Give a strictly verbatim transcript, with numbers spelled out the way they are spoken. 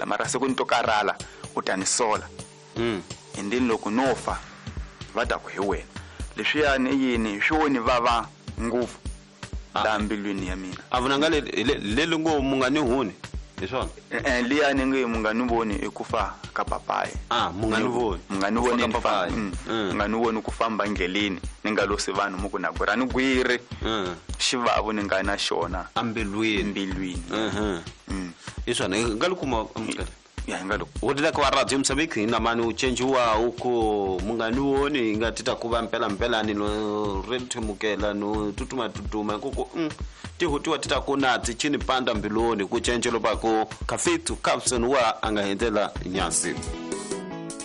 la mara se ku ni to karhala u ta ni sola mm endeni loko nofa va ta ku hi wena leswiyani yini swoni vava nguvu la mbilwini ya mina avuna ngale leli ngo mungani huni hiswona eh liyani ngi mungani voni ekufa ka papaye ah mungani voni mungani voni ni fa mungani voni ku famba ngeleni ningalosi vanhu muku na gurani gwiri mm xivavu ninga na xona ambilwini mbilwini mhm mm hiswona ngalukuma amukela ya ngalo wodela kwa radio Msambiki na mani uchenjuwa huko mungani woni ngatita kuba mpela mpela ni no renthemukela no tutuma tutuma kuko mm ti hotiwa tita kunati chini panda mbiloni kuchenjelo bako kafitu capson wa angahendela nyasi